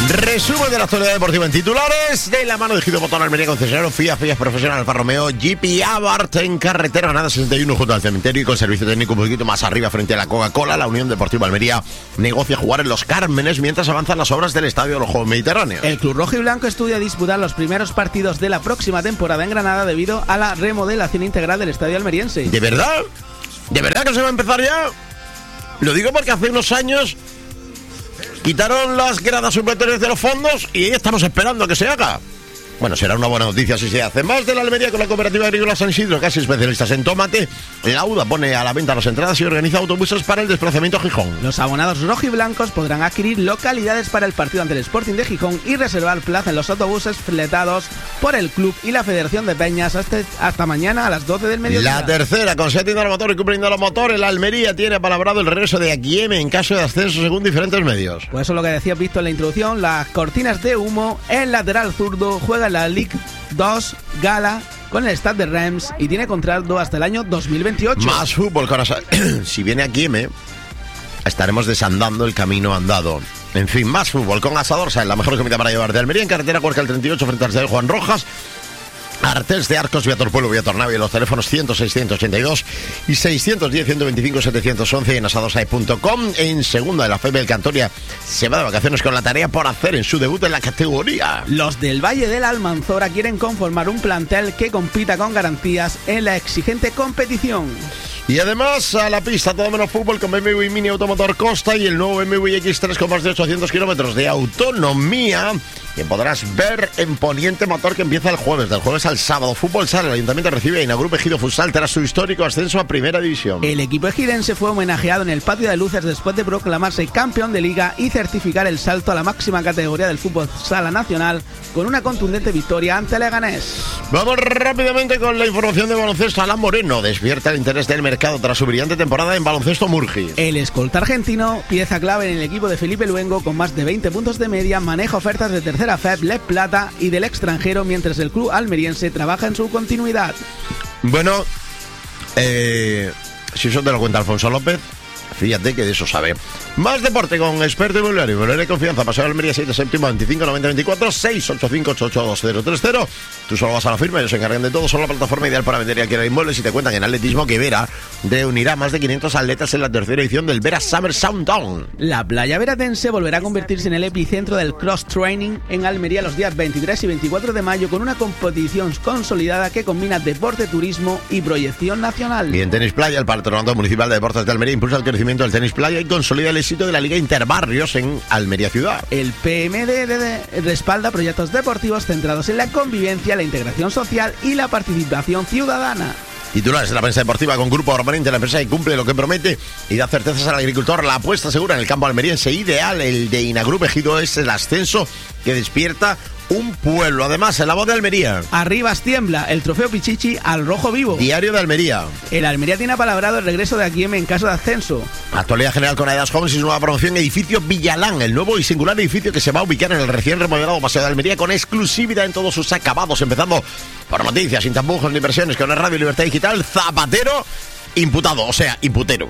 Resumen de la actualidad deportiva en titulares. De la mano de Gido Motor Almería, concesionario Fiat Profesional Alfa Romeo, Jeep Abarth en carretera Granada 61 junto al cementerio y con servicio técnico un poquito más arriba frente a la Coca-Cola. La Unión Deportiva Almería negocia jugar en Los Cármenes mientras avanzan las obras del Estadio de los Juegos Mediterráneos. El club rojo y blanco estudia disputar los primeros partidos de la próxima temporada en Granada debido a la remodelación integral del estadio almeriense. ¿De verdad? ¿De verdad que se va a empezar ya? Lo digo porque hace unos años quitaron las gradas supletorias de los fondos y estamos esperando a que se haga. Bueno, será una buena noticia si se hace. Más de la Almería con la Cooperativa Agrícola San Isidro, casi especialistas en tomate. La UDA pone a la venta las entradas y organiza autobuses para el desplazamiento a Gijón. Los abonados rojiblancos podrán adquirir localidades para el partido ante el Sporting de Gijón y reservar plaza en los autobuses fletados por el club y la Federación de Peñas hasta mañana a las 12 del mediodía. La tercera, con Seat Indalo Motor y Cupra Indalo Motor, el Almería tiene apalabrado el regreso de Aguieme en caso de ascenso según diferentes medios. Pues eso es lo que decía Víctor en la introducción. Las cortinas de humo, el lateral zurdo juega en la Ligue 2 Gala con el Stade de Reims y tiene contrato hasta el año 2028. Más fútbol, corazón. Si viene Aguieme, estaremos desandando el camino andado. En fin, más fútbol con Asadorsa, la mejor comida para llevar de Almería en carretera Cuerca el 38 frente al estadio Juan Rojas. Artés de Arcos, Viator Pueblo, Viator Navia, los teléfonos 100-682 y 610-125-711 y en asadorsa.com. En segunda de la FEB, el Cantoria se va de vacaciones con la tarea por hacer en su debut en la categoría. Los del Valle de la Almanzora quieren conformar un plantel que compita con garantías en la exigente competición. Y además a la pista todo menos fútbol con BMW Mini Automotor Costa y el nuevo BMW X3 con más de 800 kilómetros de autonomía que podrás ver en Poniente Motor, que empieza el jueves, del jueves al sábado. Fútbol Sala, el Ayuntamiento recibe a Inagrupe Ejido Futsal tras su histórico ascenso a Primera División. El equipo ejidense fue homenajeado en el Patio de Luces después de proclamarse campeón de Liga y certificar el salto a la máxima categoría del fútbol sala nacional con una contundente victoria ante Leganés. Vamos rápidamente con la información de baloncesto. Alan Moreno despierta el interés del mercado tras su brillante temporada en baloncesto Murgi. El escolta argentino, pieza clave en el equipo de Felipe Luengo con más de 20 puntos de media, maneja ofertas de tercera FEB, Le Plata y del extranjero mientras el club almeriense trabaja en su continuidad. Bueno, si eso te lo cuenta Alfonso López, fíjate que de eso sabe. Más deporte con experto inmobiliario. Inmobiliaria de confianza. Paseo de Almería 7 séptimo 25 90 24 685 882 Tú solo vas a la firma, ellos se encargan de todo. Son la plataforma ideal para vender y alquilar inmuebles. Y te cuentan en atletismo que Vera reunirá más de 500 atletas en la tercera edición del Vera Summer Soundtown. La playa veratense volverá a convertirse en el epicentro del cross-training en Almería los días 23 y 24 de mayo con una competición consolidada que combina deporte, turismo y proyección nacional. Y en tenis playa, el Patronato Municipal de Deportes de Almería impulsa el crecimiento del tenis playa y consolida el éxito de la Liga Interbarrios en Almería Ciudad. El PMDD respalda proyectos deportivos centrados en la convivencia, la integración social y la participación ciudadana. Titulares de la prensa deportiva con Grupo Permanente, la empresa que cumple lo que promete y da certezas al agricultor. La apuesta segura en el campo almeriense ideal, el de Inagrupe Ejido, es el ascenso que despierta un pueblo. Además, en La Voz de Almería. Arribas tiembla, el trofeo Pichichi al rojo vivo. Diario de Almería. El Almería tiene apalabrado el regreso de Aguieme en caso de ascenso. Actualidad general con Adidas Homes y su nueva promoción, edificio Villalán, el nuevo y singular edificio que se va a ubicar en el recién remodelado Paseo de Almería con exclusividad en todos sus acabados, empezando por noticias, sin tapujos ni versiones, con el Radio Libertad Digital. Zapatero imputado, o sea, imputero.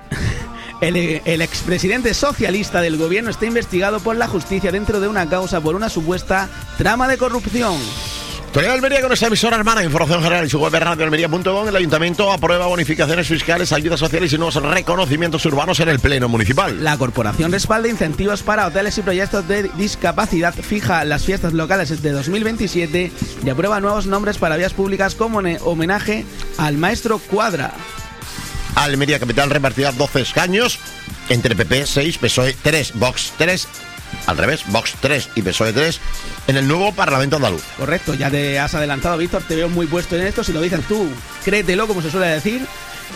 El expresidente socialista del gobierno está investigado por la justicia dentro de una causa por una supuesta trama de corrupción. Actualidad de Almería con esta emisora hermana, información general y su web radioalmería.com. El Ayuntamiento aprueba bonificaciones fiscales, ayudas sociales y nuevos reconocimientos urbanos en el Pleno Municipal. La corporación respalda incentivos para hoteles y proyectos de discapacidad, fija las fiestas locales de 2027 y aprueba nuevos nombres para vías públicas como homenaje al maestro Cuadra. Almería Capital repartirá 12 escaños entre PP 6, PSOE 3, Vox 3, al revés, Vox 3 y PSOE 3 en el nuevo Parlamento andaluz. Correcto, ya te has adelantado, Víctor, te veo muy puesto en esto. Si lo dices tú, créetelo, como se suele decir.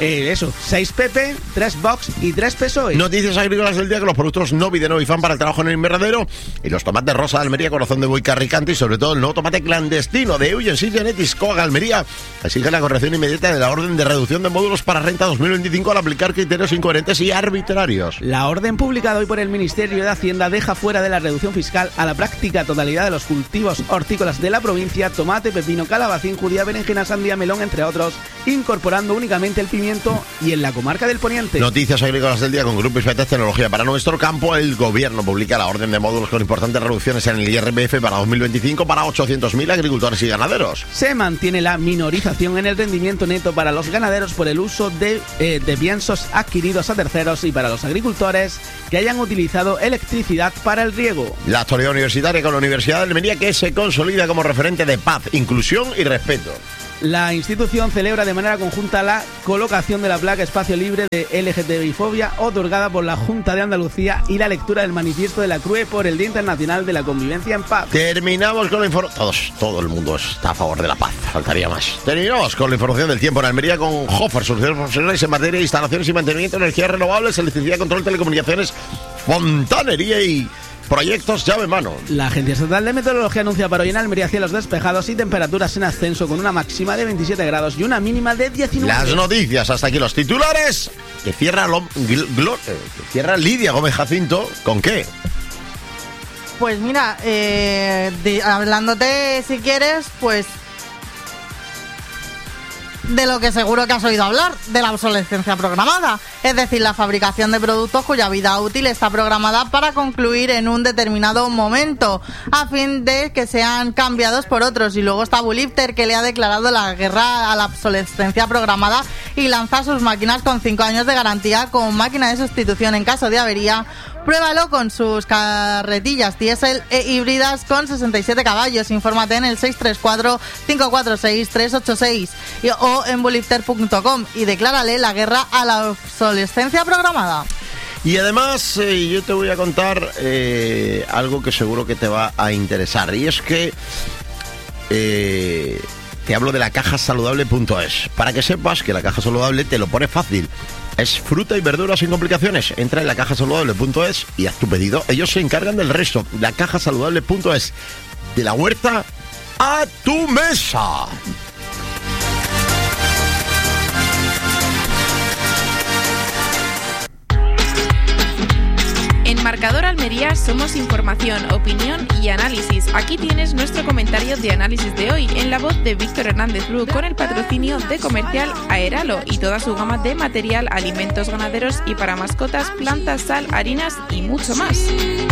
6 PP, 3 Vox y 3 PSOE. Noticias agrícolas del día con los productos Novi de Novifan para el trabajo en el invernadero y los tomates rosa de Almería, corazón de buey carricante y sobre todo el nuevo tomate clandestino de Eugensis Genetics Coag Almería. Exige la corrección inmediata de la orden de reducción de módulos para renta 2025 al aplicar criterios incoherentes y arbitrarios. La orden publicada hoy por el Ministerio de Hacienda deja fuera de la reducción fiscal a la práctica totalidad de los cultivos hortícolas de la provincia: tomate, pepino, calabacín, judía, berenjena, sandía, melón, entre otros, incorporando únicamente el pimiento y en la comarca del Poniente. Noticias agrícolas del día con Grupo Isbetec Tecnología para nuestro campo. El gobierno publica la orden de módulos con importantes reducciones en el IRPF para 2025 para 800.000 agricultores y ganaderos. Se mantiene la minorización en el rendimiento neto para los ganaderos por el uso de piensos adquiridos a terceros y para los agricultores que hayan utilizado electricidad para el riego. La actualidad universitaria con la Universidad de Almería, que se consolida como referente de paz, inclusión y respeto. La institución celebra de manera conjunta la colocación de la placa Espacio Libre de LGTBI-fobia otorgada por la Junta de Andalucía y la lectura del manifiesto de la CRUE por el Día Internacional de la Convivencia en Paz. Terminamos con la información. Todo el mundo está a favor de la paz, faltaría más. Terminamos con la información del tiempo en Almería con Hofer, soluciones profesionales en materia de instalaciones y mantenimiento, energías renovables, electricidad, control, telecomunicaciones, fontanería y proyectos llave en mano. La Agencia Estatal de Meteorología anuncia para hoy en Almería cielos despejados y temperaturas en ascenso con una máxima de 27 grados y una mínima de 19. Las noticias, hasta aquí los titulares. Que cierra Lidia Gómez Jacinto. ¿Con qué? Pues mira, hablándote, si quieres, pues de lo que seguro que has oído hablar, de la obsolescencia programada, es decir, la fabricación de productos cuya vida útil está programada para concluir en un determinado momento, a fin de que sean cambiados por otros. Y luego está Bulifter, que le ha declarado la guerra a la obsolescencia programada y lanza sus máquinas con 5 años de garantía con máquina de sustitución en caso de avería. Pruébalo con sus carretillas diésel e híbridas con 67 caballos. Infórmate en el 634-546-386 o en bulifter.com y declárale la guerra a la obsolescencia programada. Y además yo te voy a contar algo que seguro que te va a interesar, y es que te hablo de la cajasaludable.es. Para que sepas que la Caja Saludable te lo pone fácil. Es fruta y verdura sin complicaciones. Entra en la cajasaludable.es y haz tu pedido. Ellos se encargan del resto. La cajasaludable.es. De la huerta a tu mesa. En Marcador Almería somos información, opinión y análisis. Aquí tienes nuestro comentario de análisis de hoy en la voz de Víctor Hernández Bru, con el patrocinio de Comercial Aeralo y toda su gama de material, alimentos ganaderos y para mascotas, plantas, sal, harinas y mucho más.